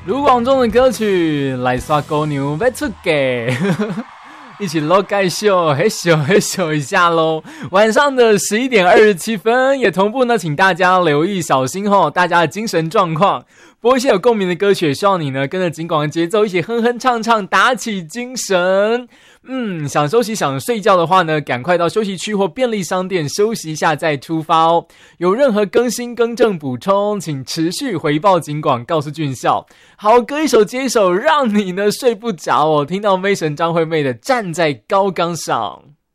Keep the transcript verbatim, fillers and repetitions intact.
卢广仲的歌曲来刷公牛要出嫁一起喽盖秀嘿咻嘿咻一下咯。晚上的十一点二十七分也同步呢，请大家留意小心吼大家的精神状况，播一些有共鸣的歌曲，希望你呢跟着警广的节奏一起哼哼唱唱，打起精神。嗯，想休息想睡觉的话呢，赶快到休息区或便利商店休息一下再出发哦。有任何更新更正补充，请持续回报警广，告诉俊孝。好歌一首接一首，让你呢睡不着哦。听到妹神张惠妹的站在高岗上。